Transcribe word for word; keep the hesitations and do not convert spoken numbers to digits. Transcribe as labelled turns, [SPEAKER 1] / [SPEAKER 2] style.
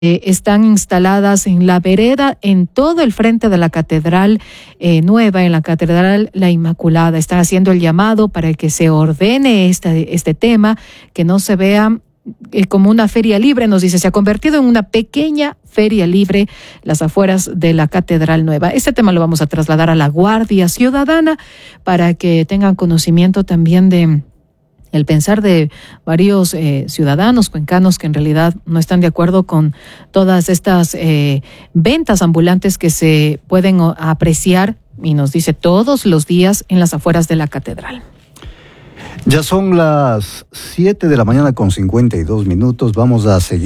[SPEAKER 1] Eh, están instaladas en la vereda, en todo el frente de la Catedral eh, Nueva, en la Catedral La Inmaculada. Están haciendo el llamado para que se ordene este, este tema, que no se vea eh, como una feria libre. Nos dice, se ha convertido en una pequeña feria libre las afueras de la Catedral Nueva. Este tema lo vamos a trasladar a la Guardia Ciudadana para que tengan conocimiento también de el pensar de varios eh, ciudadanos cuencanos que en realidad no están de acuerdo con todas estas eh, ventas ambulantes que se pueden apreciar, y nos dice, todos los días en las afueras de la catedral.
[SPEAKER 2] Ya son las siete de la mañana con cincuenta y dos minutos. Vamos a seguir.